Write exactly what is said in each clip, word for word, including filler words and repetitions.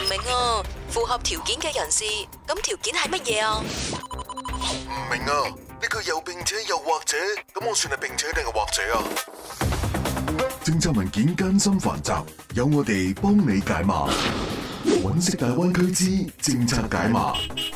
明啊，符合條件嘅人士，咁條件係乜嘢啊？ 唔明啊，呢句又並且又或者，咁我算係並且定係或者啊？ 政策文件艱深繁雜，有我哋幫你解碼。揾食大灣區之政策解碼。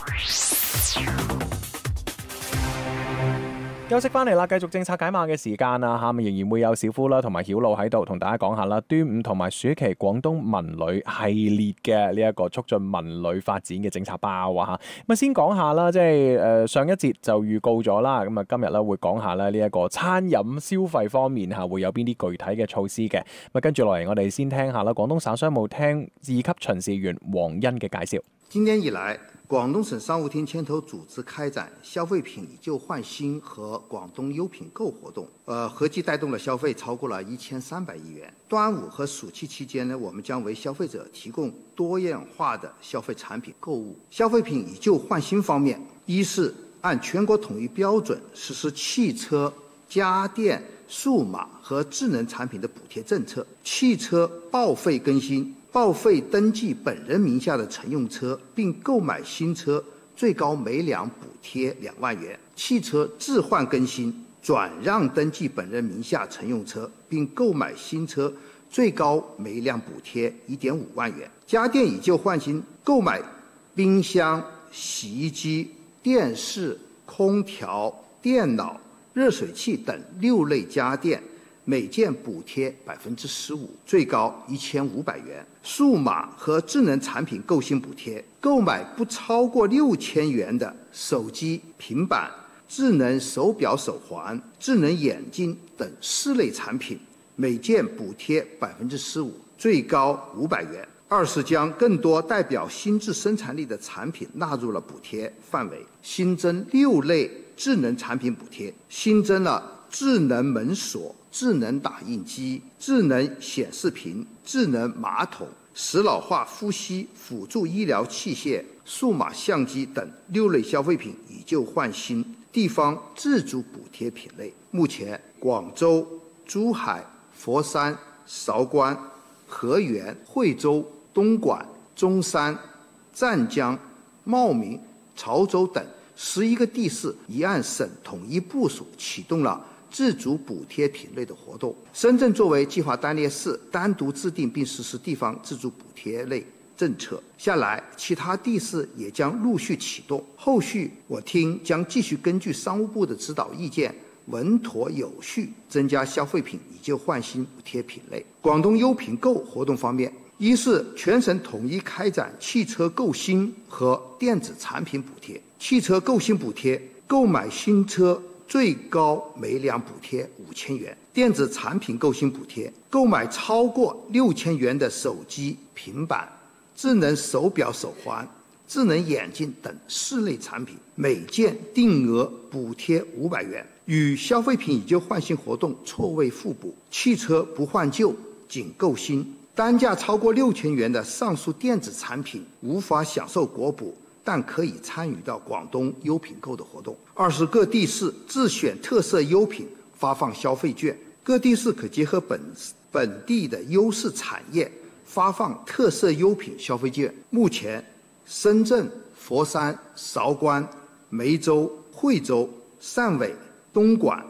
休息翻嚟啦，繼續政策解碼嘅時間啊，下面仍然會有小夫啦同埋曉露喺度同大家講下啦，端午同埋暑期廣東文旅系列嘅呢一個促進文旅發展嘅政策包啊嚇。咁啊先講下啦，即係誒上一節就預告咗啦，咁啊今日咧會講下咧呢一個餐飲消費方面嚇會有邊啲具體嘅措施嘅。咁啊跟住落嚟，我哋先聽下啦，廣東省商務廳二級巡視員黃欣嘅介紹。 今年以來，廣東省商務廳牽頭組織開展消費品以舊換新和廣東優品購活動，呃，合計帶動了消費超過了一千三百億元。端午和暑期期間呢，我們將為消費者提供多樣化的消費產品購物。消費品以舊換新方面，一是按全國統一標準實施汽車、家電、數碼和智能產品的補貼政策，汽車報廢更新。報廢登記本人名下的乘用車，並購買新車，最高每輛補貼兩萬元；汽車置換更新、轉讓登記本人名下乘用車，並購買新車，最高每輛補貼一點五萬元；家電以舊換新，購買冰箱、洗衣機、電視、空調、電腦、熱水器等六類家電，每件補貼百分之十五，最高一千五百元。數碼和智能產品購新補貼，購買不超過六千元的手機、平板、智能手錶、手環、智能眼鏡等四類產品，每件補貼百分之十五，最高五百元。二是將更多代表新質生產力的產品納入了補貼範圍，新增六類智能產品補貼，新增了智能門鎖、智能打印機、智能顯示屏、智能馬桶、石老化呼吸輔助醫療器械、數碼相機等六類消費品以舊換新地方自主補貼品類。目前，廣州、珠海、佛山、韶關、河源、惠州、東莞、中山、湛江、茂名、潮州等十一個地市已按省統一部署啟動了自主補貼品類的活動。深圳作為計劃單列市，單獨制定並實施地方自主補貼類政策。下來，其他地市也將陸續啟動。後續我廳將繼續根據商務部的指導意見，穩妥有序增加消費品以舊換新補貼品類。廣東優品購活動方面，一是全省統一開展汽車購新和電子產品補貼。汽車購新補貼，購買新車最高每輛補貼五千元；電子產品購新補貼，購買超過六千元的手機、平板、智能手錶、手環、智能眼鏡等四類產品，每件定額補貼五百元。與消費品以舊換新活動錯位互補，汽車不換舊，僅購新。單價超過六千元的上述電子產品無法享受國補，但可以參與到廣東優品購的活動。二是各地市自選特色優品發放消費券，各地市可結合本本地的優勢產業發放特色優品消費券。目前，深圳、佛山、韶關、梅州、惠州、汕尾、東莞、